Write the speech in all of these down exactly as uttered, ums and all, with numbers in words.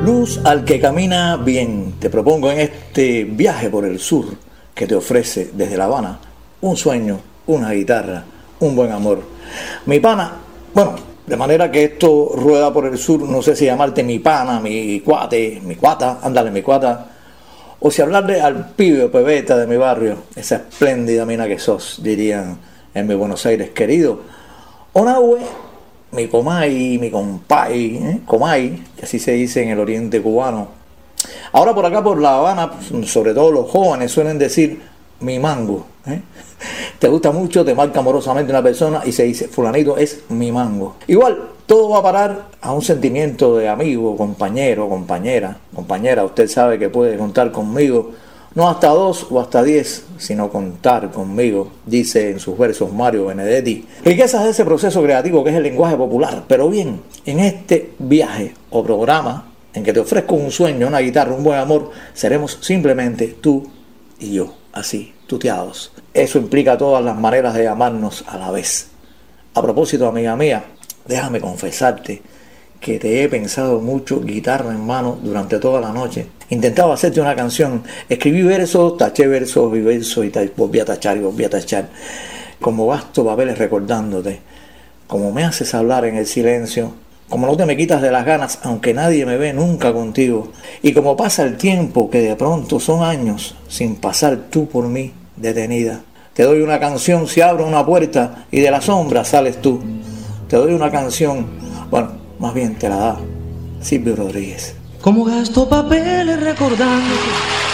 Luz al que camina bien, te propongo en este viaje por el sur que te ofrece desde La Habana un sueño, una guitarra, un buen amor. Mi pana, bueno, de manera que esto rueda por el sur, no sé si llamarte mi pana, mi cuate, mi cuata, ándale mi cuata, o si hablarle al pibe o pebeta de mi barrio, esa espléndida mina que sos, dirían en mi Buenos Aires querido, o nahue, mi comay, mi compay, ¿eh? Comay, que así se dice en el oriente cubano. Ahora por acá por La Habana, sobre todo los jóvenes suelen decir mi mango, ¿eh? Te gusta mucho, te marca amorosamente una persona y se dice fulanito es mi mango. Igual, todo va a parar a un sentimiento de amigo, compañero, compañera. Compañera, usted sabe que puede contar conmigo, no hasta dos o hasta diez, sino contar conmigo, dice en sus versos Mario Benedetti. Riquezas de ese proceso creativo que es el lenguaje popular. Pero bien, en este viaje o programa en que te ofrezco un sueño, una guitarra, un buen amor, seremos simplemente tú y yo, así, tuteados. Eso implica todas las maneras de llamarnos a la vez. A propósito, amiga mía, déjame confesarte que te he pensado mucho, guitarra en mano, durante toda la noche. Intentaba hacerte una canción, escribí versos, taché versos y versos y volví a tachar y volví a tachar. Como gasto papeles recordándote, como me haces hablar en el silencio, como no te me quitas de las ganas, aunque nadie me ve nunca contigo, y como pasa el tiempo, que de pronto son años, sin pasar tú por mí detenida. Te doy una canción si abro una puerta y de la sombra sales tú. Te doy una canción, bueno, más bien te la da Silvio Rodríguez. Como gasto papeles recordándote,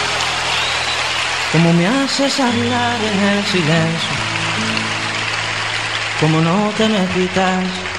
como me haces hablar en el silencio, como no te me quitas